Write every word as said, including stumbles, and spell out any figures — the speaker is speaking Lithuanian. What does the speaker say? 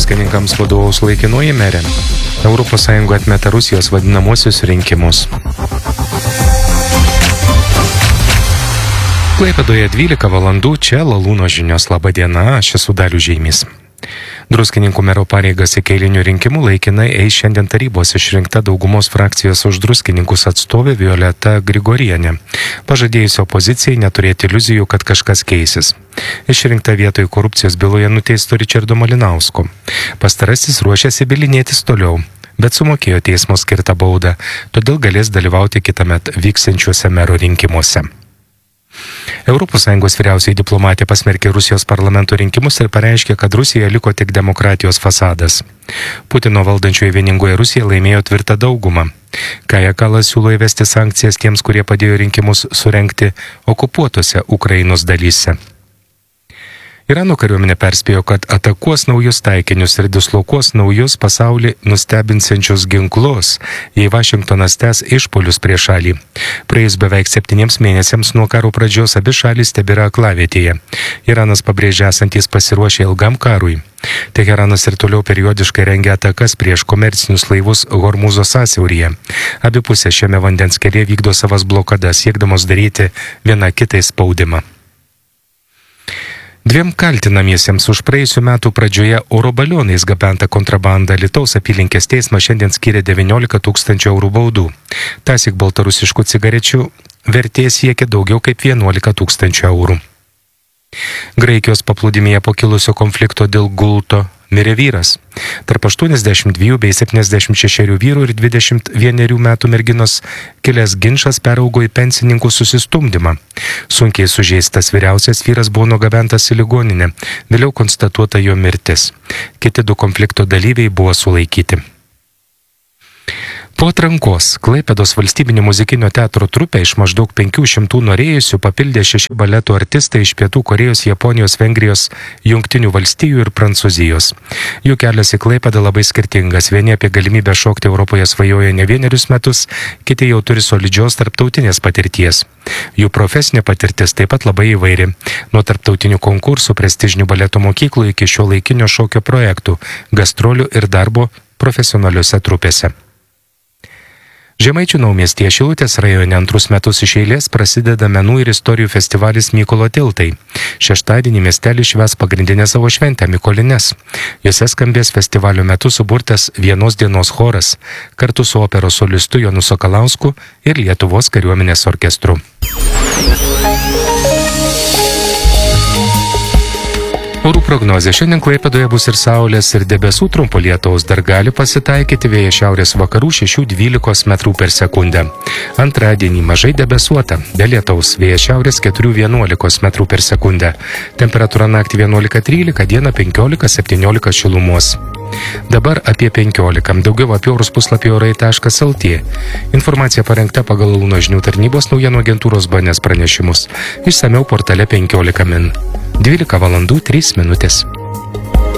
druskininkams vadovaus laikinoji merė. Europos Sąjunga atmeta Rusijos vadinamosius rinkimus. Klaipėdoje dvylika valandų, čia Lalūno žinios. Labą dieną, aš esu Dalius Žeimys. Druskininkų mero pareigas iki eilinių rinkimų laikinai eis šiandien tarybos išrinkta daugumos frakcijos už druskininkus atstovė Violeta Grigorienė, pažadėjusi opozicijai neturėti iliuzijų, kad kažkas keisis. Išrinkta vietoj korupcijos byloje nuteisto Ričardo Malinausko. Pastarasis ruošiasi bylinėtis toliau, bet sumokėjo teismo skirtą baudą, todėl galės dalyvauti kitąmet vyksiančiuose mero rinkimuose. Europos Sąjungos vyriausioji diplomatė pasmerkė Rusijos parlamento rinkimus ir pareiškė, kad Rusija liko tik demokratijos fasadas. Putino valdančioje vieningoje Rusija laimėjo tvirtą daugumą. Kaja Kallas siūlo įvesti sankcijas tiems, kurie padėjo rinkimus surengti okupuotose Ukrainos dalyse. Irano kariuomenė perspėjo, kad atakuos naujus taikinius ir dislokuos naujus pasaulį nustebinsiančius ginklus, jei Vašingtonas tęs išpuolius prieš šalį. Praėjus beveik septyniems mėnesiams nuo karo pradžios abi šalys tebėra aklavietėje. Iranas pabrėžia esantys pasiruošę ilgam karui. Teheranas ir toliau periodiškai rengia atakas prieš komercinius laivus Hormūzo sąsiauryje. Abi pusės šiame vandens kelyje vykdo savas blokadas, siekdamos daryti viena kitai spaudimą. Dviem kaltinamiesiems už praėjusių metų pradžioje oro balionais gabentą kontrabandą Alytaus apylinkės teismas šiandien skyrė devyniolika tūkstančių eurų baudų. Tąsyk baltarusiškų cigarečių vertė siekia daugiau kaip vienuolika tūkstančių eurų. Graikijos paplūdimyje po kilusio konflikto dėl gulto mirė vyras. Tarp aštuoniasdešimt dviejų bei septyniasdešimt šešerių vyrų ir dvidešimt vienerių metų merginos kilęs ginčas peraugo į pensininkų susistumdymą. Sunkiai sužeistas vyriausias vyras buvo nugabentas į ligoninę, vėliau konstatuota jo mirtis. Kiti du konflikto dalyviai buvo sulaikyti. Po atrankos Klaipėdos valstybinio muzikinio teatro trupę iš maždaug penkių šimtų norėjusių papildė šeši baleto artistai iš Pietų Korėjos, Japonijos, Vengrijos, Jungtinių valstijų ir Prancūzijos. Jų kelias į Klaipėdą labai skirtingas. Vieni apie galimybę šokti Europoje svajoja ne vienerius metus, kiti jau turi solidžios tarptautinės patirties. Jų profesinė patirtis taip pat labai įvairi. Nuo tarptautinių konkursų, prestižinių baleto mokyklų iki šiuolaikinio šokio projektų, gastrolių ir darbo profesionaliuose trupėse. Žemaičių naumiestyje Šilutės rajone antrus metus iš eilės prasideda menų ir istorijų festivalis Mykolo tiltai. Šeštadienį miestelis švęs pagrindinę savo šventę Mykolines. Jose skambės festivalio metu suburtas vienos dienos choras kartu su operos solistu Jonu Sakalausku ir Lietuvos kariuomenės orkestru. Orų prognozė. Šiandien Klaipėdoje bus ir saulės, ir debesų, trumpo lietaus, dar gali pasitaikyti vėjas šiaurės vakarų šešių dvylikos metrų per sekundę. Antradienį mažai debesuota, be lietaus, vėjas šiaurės keturių vienuolikos metrų per sekundę. Temperatūra naktį vienuolika trylika, dieną penkiolika septyniolika šilumos. Dabar apie penkiolika. Daugiau apie orus puslapį orai taškas lt. Informacija parengta pagal Lalūno žinių tarnybos naujienų agentūros B N S pranešimus. Išsamiau portale penkiolika min. dvylika valandų trys minutės.